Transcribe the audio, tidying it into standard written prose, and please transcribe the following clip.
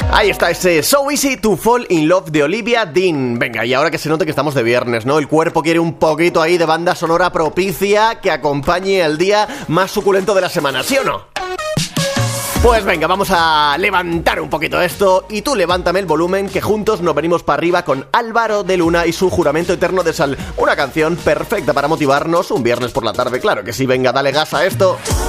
Ahí está ese So Easy to Fall in Love de Olivia Dean. Venga, y ahora que se note que estamos de viernes, ¿no? El cuerpo quiere un poquito ahí de banda sonora propicia que acompañe el día más suculento de la semana, ¿sí o no? Pues venga, vamos a levantar un poquito esto. Y tú levántame el volumen, que juntos nos venimos para arriba con Álvaro de Luna y su Juramento Eterno de Sal. Una canción perfecta para motivarnos un viernes por la tarde. Claro que sí, venga, dale gas a esto.